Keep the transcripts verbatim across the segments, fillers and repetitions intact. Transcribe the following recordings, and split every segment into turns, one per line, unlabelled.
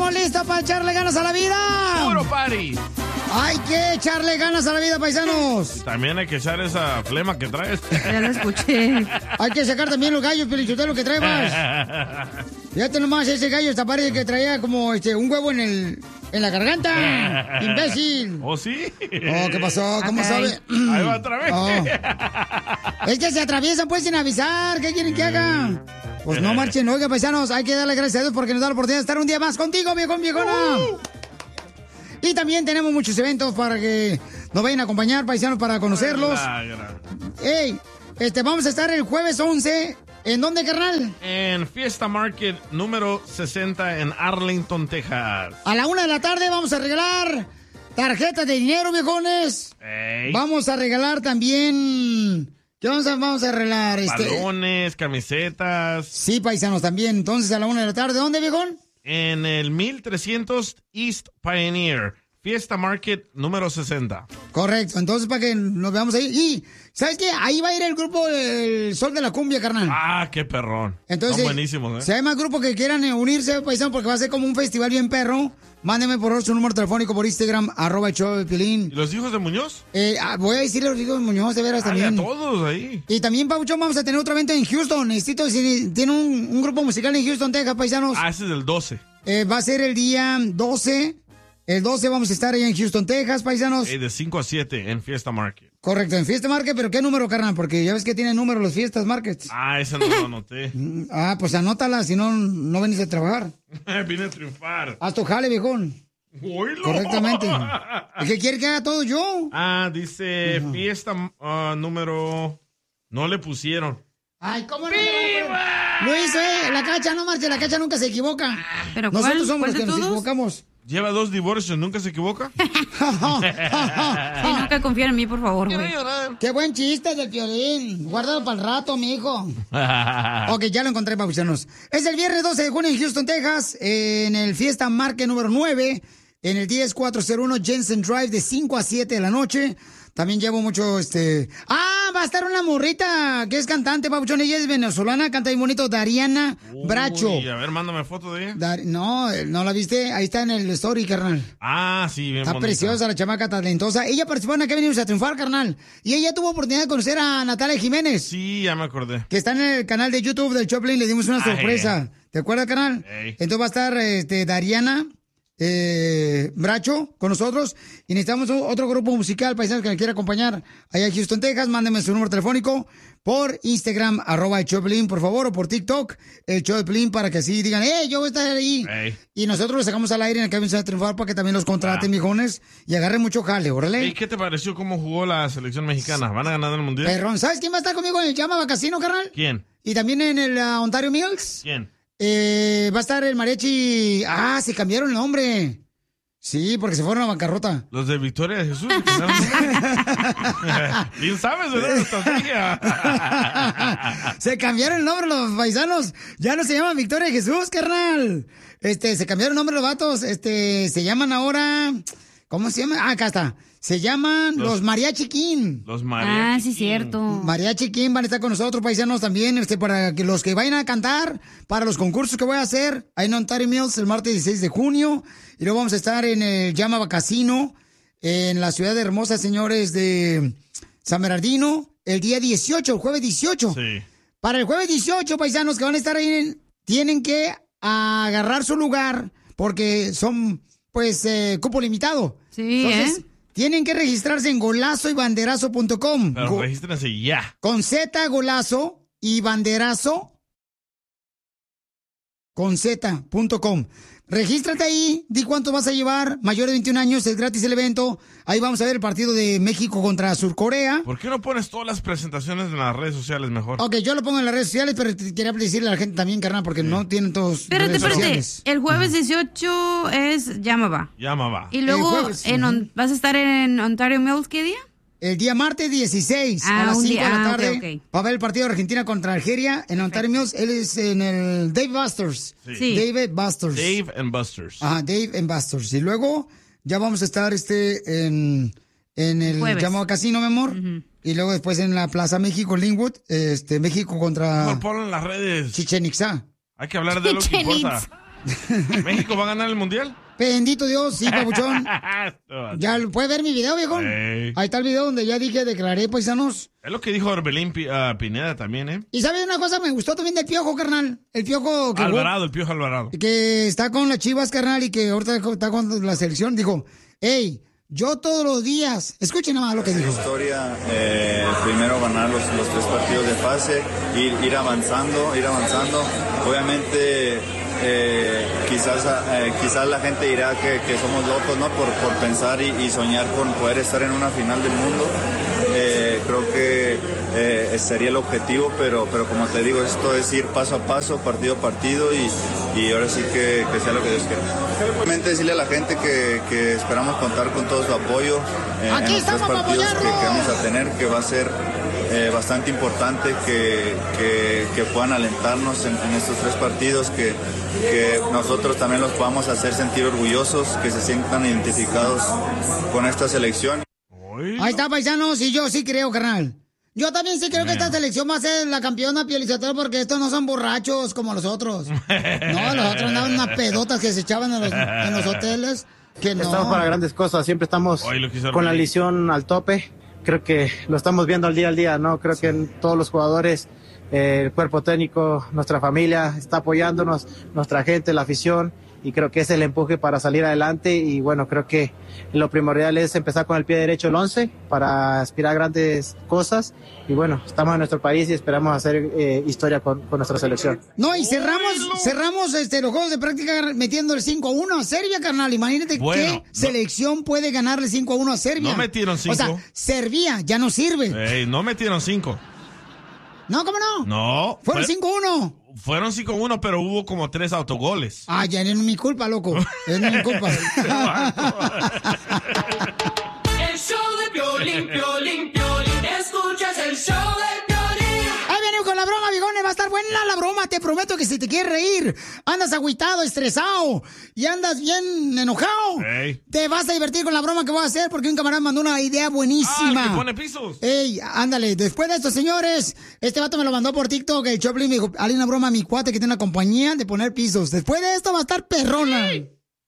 estamos listos para echarle ganas a la vida.
¡Puro party!
Hay que echarle ganas a la vida, paisanos.
También hay que echar esa flema que traes.
Ya lo escuché. Hay que sacar también los gallos, Pelichotelo, que traebas. Fíjate nomás, ese gallo esta parece que traía como este, un huevo en el en la garganta. ¡Imbécil!
¿Oh, sí?
Oh, ¿qué pasó? ¿Cómo
Okay.
sabe?
Ahí va otra vez.
Oh. Es que se atraviesan pues sin avisar. ¿Qué quieren que haga? Pues no marchen. Oiga, paisanos, hay que darle gracias a Dios porque nos da la oportunidad de estar un día más contigo, viejón, viejona. Uh. Y también tenemos muchos eventos para que nos vayan a acompañar, paisanos, para conocerlos. Ey, este, vamos a estar el jueves once. ¿En dónde, carnal?
En Fiesta Market número sesenta en Arlington, Texas.
A la una de la tarde vamos a regalar tarjetas de dinero, viejones.
Ey.
Vamos a regalar también... ¿Qué vamos a, vamos a regalar? Este...
Balones, camisetas.
Sí, paisanos, también. Entonces, a la una de la tarde, ¿dónde, viejón?
En el mil trescientos East Pioneer, Fiesta Market número sesenta.
Correcto, entonces para que nos veamos ahí. Y, ¿sabes qué? Ahí va a ir el grupo El Sol de la Cumbia, carnal.
Ah, qué perrón.
Entonces,
son buenísimos, ¿eh?
Si hay más grupos que quieran unirse, paisano, porque va a ser como un festival bien perro, mándenme por favor su número telefónico por Instagram, arroba el show de Piolín.
¿Y los hijos de Muñoz?
Eh, ah, voy a decirle a los hijos de Muñoz, de veras, también.
Ay, a todos ahí.
Y también, Pauchón, vamos a tener otro evento en Houston. Necesito, si tiene un, un grupo musical en Houston, Texas, paisanos.
Ah, ese es el doce.
Eh, va a ser el día doce. El doce vamos a estar allá en Houston, Texas, paisanos.
Eh, de cinco a siete en Fiesta Market.
Correcto, en Fiesta Market, pero ¿qué número, carnal? Porque ya ves que tienen número los Fiestas Markets.
Ah, ese no lo anoté.
Ah, pues anótala, si no, no venís a trabajar.
Vine a triunfar.
Haz tu jale, viejón.
Oílo.
Correctamente. ¿Y qué quiere que haga todo yo?
Ah, dice uh-huh. Fiesta uh, número... No le pusieron.
Ay, ¿cómo no? Lo hizo, eh. La Cacha, no marche, la Cacha nunca se equivoca.
¿Pero
Nosotros
cuál?
somos los que
¿Cuál de
nos
todos?
equivocamos.
Lleva dos divorcios, ¿nunca se equivoca?
Y nunca confía en mí, por favor, güey.
Qué buen chiste del Piolín. Guárdalo para el rato, mijo. Ok, ya lo encontré, papuchanos. Es el viernes doce de junio en Houston, Texas, en el Fiesta Market número nueve, en el diez cuatrocientos uno Jensen Drive, de cinco a siete de la noche. También llevo mucho, este... ¡Ah! Va a estar una morrita que es cantante, papuchón. Ella es venezolana, canta bien bonito, Dariana Bracho.
Uy, a ver, mándame foto de ella.
Dar... No, ¿no la viste? Ahí está en el story, carnal.
Ah, sí, bien
Está
bonita.
preciosa la chamaca talentosa. Ella participó en Acá Venimos a Triunfar, carnal. Y ella tuvo oportunidad de conocer a Natalia Jiménez.
Sí, ya me acordé.
Que está en el canal de YouTube del Choplin. Le dimos una
Ay,
sorpresa. ¿Te acuerdas, carnal?
Ey.
Entonces va a estar este, Dariana eh, Bracho con nosotros. Y necesitamos otro grupo musical, paisanos, que nos quiera acompañar allá en Houston, Texas. Mándenme su número telefónico por Instagram, arroba el Choplin, por favor, o por TikTok, el Choplin, para que así digan, ¡eh, yo voy a estar ahí!
Ey.
Y nosotros lo sacamos al aire en el Acá Venimos a Triunfar para que también los contraten,
Ah.
mijones, y agarren mucho jale, órale.
¿Y qué te pareció cómo jugó la selección mexicana? ¿Van a ganar el mundial?
Perrón, ¿sabes quién va a estar conmigo en el Llama Casino, carnal?
¿Quién?
Y también en el uh, Ontario Mills.
¿Quién?
Eh, va a estar el mariachi. Ah, se cambiaron el nombre. Sí, porque se fueron a bancarrota.
Los de Victoria de Jesús. Bien sabes, ¿verdad? La estrategia.
Se cambiaron el nombre los paisanos. Ya no se llaman Victoria de Jesús, carnal. Este, se cambiaron el nombre los vatos. Este, se llaman ahora. ¿Cómo se llama? Ah, acá está. Se llaman los, los Mariachi King.
Los Mariachi
Ah, sí,
King.
cierto.
Mariachi King van a estar con nosotros, paisanos, también, este, para que los que vayan a cantar, para los concursos que voy a hacer, ahí en Ontario Mills el martes dieciséis de junio, y luego vamos a estar en el Llama Casino, en la ciudad hermosa, señores, de San Bernardino, el día dieciocho, el jueves dieciocho.
Sí.
Para el jueves dieciocho, paisanos que van a estar ahí, tienen que agarrar su lugar, porque son, pues, eh, cupo limitado.
Sí,
Entonces,
¿eh?
tienen que registrarse en golazo y banderazo punto com.
Pero
Go-
regístrense ya.
con Z, golazo y banderazo con Z punto com. Regístrate ahí, di cuánto vas a llevar, mayor de veintiún años, es gratis el evento. Ahí vamos a ver el partido de México contra Surcorea.
¿Por qué no pones todas las presentaciones en las redes sociales mejor?
Ok, yo lo pongo en las redes sociales, pero te- quería decirle a la gente también, carnal, porque no tienen todos
Espérate,
redes
espérate.
sociales.
El jueves dieciocho es Llamaba.
Llama, va.
Y luego
El jueves,
en
ujú.
on- vas a estar en Ontario Mills, ¿qué día?
El día martes dieciséis
Ah,
a las
un
cinco
día-
de la
ah,
tarde
ok, ok.
va a haber el partido de Argentina contra Algeria en Ontario Mills. Él es en el Dave Busters.
Sí.
Sí.
David Busters.
Dave and Buster's.
Ajá, Dave and Busters. Y luego ya vamos a estar este en, en el
Jueves.
llamado casino, mi amor. Y luego después en la Plaza México, Linwood, este, México contra
Mejor ponlo en las redes.
Chichen Itzá.
Hay que hablar de lo que
Chichen
importa.
Itza.
¿México va a ganar el mundial?
Bendito Dios, sí, papuchón. ¿Ya puedes ver mi video, viejo?
Hey.
Ahí está el video donde ya dije, declaré, paisanos.
Es lo que dijo Orbelín uh, Pineda también, ¿eh?
Y ¿sabes una cosa? Me gustó también del Piojo, carnal. El Piojo... Que
Alvarado, el Piojo Alvarado.
Que está con las Chivas, carnal, y que ahorita está con la selección. Dijo, hey, yo todos los días... Escuchen nada más lo que dijo.
Historia, eh, primero ganar los, los tres partidos de fase, ir, ir avanzando, ir avanzando. Obviamente... Eh, quizás eh, quizás la gente dirá que, que somos locos, ¿no? Por, por pensar y, y soñar con poder estar en una final del mundo. Eh, creo que eh, sería el objetivo, pero, pero como te digo, esto es ir paso a paso, partido a partido y, y ahora sí que, que sea lo que Dios quiera. Realmente decirle a la gente que, que esperamos contar con todo su apoyo eh, en los tres partidos que, que vamos a tener, que va a ser Eh, bastante importante que, que, que puedan alentarnos en, en estos tres partidos, que, que nosotros también los podamos hacer sentir orgullosos, que se sientan identificados con esta selección.
Ahí está, paisanos, y yo sí creo, carnal. Yo también sí creo que esta selección va a ser la campeona, Piolizotelo, porque estos no son borrachos como los otros. No, los otros andaban unas pedotas que se echaban en los, en los hoteles. Que no.
Estamos para grandes cosas, siempre estamos con la lesión al tope. Creo que lo estamos viendo al día al día, ¿no? Creo sí. que todos los jugadores, eh, el cuerpo técnico, nuestra familia está apoyándonos, nuestra gente, la afición, y creo que es el empuje para salir adelante. Y bueno, creo que lo primordial es empezar con el pie derecho el once para aspirar a grandes cosas. Y bueno, estamos en nuestro país y esperamos hacer eh, historia con, con nuestra selección.
No, y cerramos cerramos este, los juegos de práctica metiendo el cinco a uno a Serbia, carnal. Imagínate bueno, qué no, selección puede ganarle cinco a uno a Serbia.
No metieron cinco.
O sea, Serbia ya no sirve.
Ey, no metieron cinco.
No, ¿cómo no?
No.
Fueron cinco a uno.
Fueron cinco a uno, pero hubo como tres autogoles.
Ah, ya no es mi culpa, loco. Es mi culpa.
El show de Piolín, Piolín, Piolín. Escuchas el show de Piolín.
Ahí viene con la broma, viejones. Va a estar buena la broma. Te prometo que si te quieres reír, andas agüitado, estresado y andas bien enojado, hey. Te vas a divertir con la broma que voy a hacer porque un camarada mandó una idea buenísima.
Ah, que pone pisos.
Ey, ándale. Después de esto, señores, este vato me lo mandó por TikTok. El Choplin me dijo, hazle una broma a mi cuate que tiene una compañía de poner pisos. Después de esto va a estar perrona. Sí.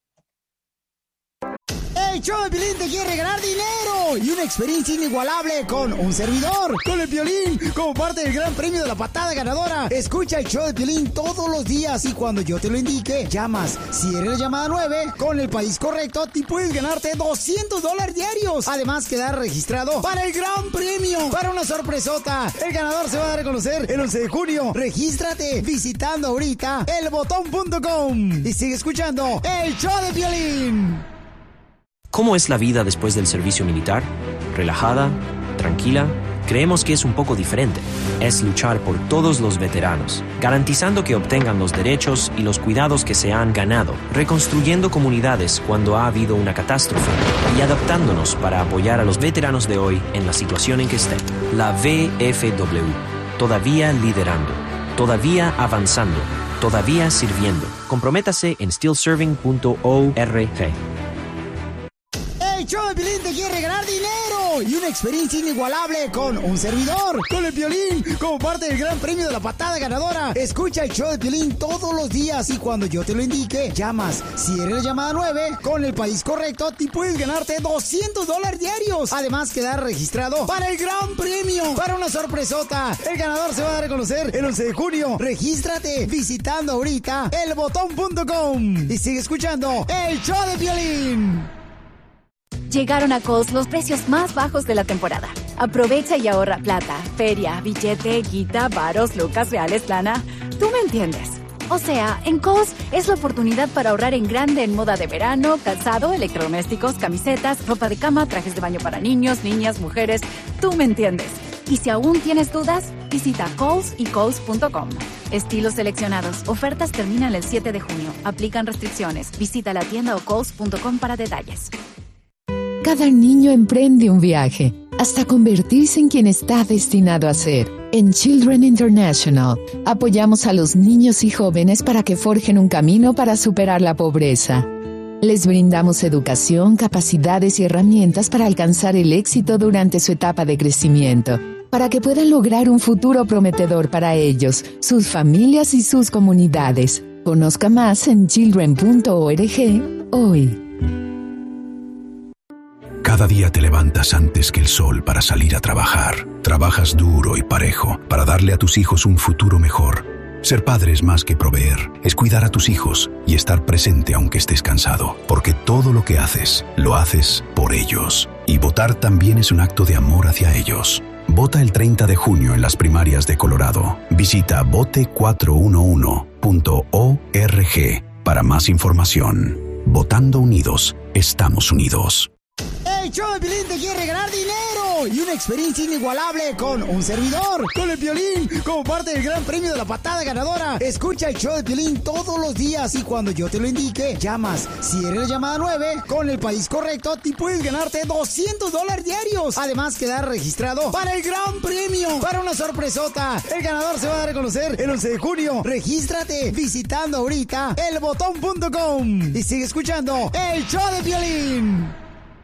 El show de Piolín te quiere regalar dinero y una experiencia inigualable con un servidor, con el Piolín, como parte del gran premio de la patada ganadora. Escucha el show de Piolín todos los días y cuando yo te lo indique, llamas. Si eres la llamada nueve, con el país correcto, te puedes ganarte doscientos dólares diarios. Además, quedar registrado para el gran premio, para una sorpresota. El ganador se va a dar a conocer el once de junio. Regístrate visitando ahorita el botón punto com y sigue escuchando el show de Piolín.
¿Cómo es la vida después del servicio militar? ¿Relajada? ¿Tranquila? Creemos que es un poco diferente. Es luchar por todos los veteranos, garantizando que obtengan los derechos y los cuidados que se han ganado, reconstruyendo comunidades cuando ha habido una catástrofe y adaptándonos para apoyar a los veteranos de hoy en la situación en que estén. La V F W, todavía liderando, todavía avanzando, todavía sirviendo. Comprométase en steel serving punto org.
El show de Piolín te quiere regalar dinero y una experiencia inigualable con un servidor, con el Piolín, como parte del gran premio de la patada ganadora. Escucha el show de Piolín todos los días y cuando yo te lo indique, llamas. Si eres la llamada nueve, con el país correcto, te puedes ganarte doscientos dólares diarios. Además, quedar registrado para el gran premio, para una sorpresota. El ganador se va a dar a conocer el once de junio. Regístrate visitando ahorita el botón punto com y sigue escuchando el show de Piolín.
Llegaron a Kohl's los precios más bajos de la temporada. Aprovecha y ahorra plata, feria, billete, guita, varos, lucas, reales, lana. Tú me entiendes. O sea, en Kohl's es la oportunidad para ahorrar en grande en moda de verano, calzado, electrodomésticos, camisetas, ropa de cama, trajes de baño para niños, niñas, mujeres. Tú me entiendes. Y si aún tienes dudas, visita Kohl's y Kohl's punto com. Estilos seleccionados. Ofertas terminan el siete de junio. Aplican restricciones. Visita la tienda o Kohl's punto com para detalles.
Cada niño emprende un viaje hasta convertirse en quien está destinado a ser. En Children International, apoyamos a los niños y jóvenes para que forjen un camino para superar la pobreza. Les brindamos educación, capacidades y herramientas para alcanzar el éxito durante su etapa de crecimiento, para que puedan lograr un futuro prometedor para ellos, sus familias y sus comunidades. Conozca más en children punto org hoy.
Cada día te levantas antes que el sol para salir a trabajar. Trabajas duro y parejo para darle a tus hijos un futuro mejor. Ser padre es más que proveer, es cuidar a tus hijos y estar presente aunque estés cansado, porque todo lo que haces, lo haces por ellos. Y votar también es un acto de amor hacia ellos. Vota el treinta de junio en las primarias de Colorado. Visita vote cuatro uno uno punto org para más información. Votando unidos, estamos unidos.
El show de Piolín te quiere regalar dinero y una experiencia inigualable con un servidor, con el Piolín, como parte del gran premio de la patada ganadora. Escucha el show de Piolín todos los días y cuando yo te lo indique, llamas. Si eres la llamada nueve, con el país correcto, te puedes ganarte doscientos dólares diarios. Además, quedar registrado para el gran premio, para una sorpresota. El ganador se va a dar a conocer el once de junio. Regístrate visitando ahorita el botón punto com y sigue escuchando el show de Piolín.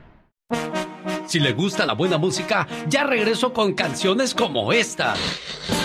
Si le gusta la buena música, ya regreso con canciones como esta.